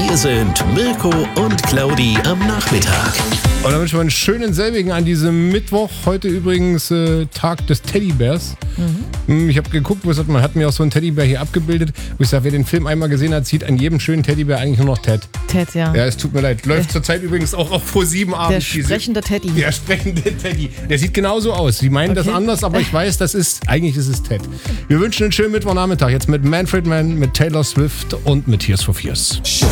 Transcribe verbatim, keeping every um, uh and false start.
Hier sind Mirko und Claudi am Nachmittag. Und dann wünschen wir einen schönen selbigen an diesem Mittwoch. Heute übrigens äh, Tag des Teddybärs. Mhm. Ich habe geguckt, wo es hat, man hat mir auch so einen Teddybär hier abgebildet. Wo ich sage, wer den Film einmal gesehen hat, sieht an jedem schönen Teddybär eigentlich nur noch Ted. Ted, ja. Ja, es tut mir leid. Läuft zurzeit übrigens auch auf ProSieben abends. Der sprechende Teddy. Der sprechende Teddy. Der sieht genauso aus. Sie meinen okay. das anders, aber ich weiß, das ist, eigentlich ist es Ted. Wir wünschen einen schönen Mittwochnachmittag. Jetzt mit Manfred Mann, mit Taylor Swift und mit Tears for Fears.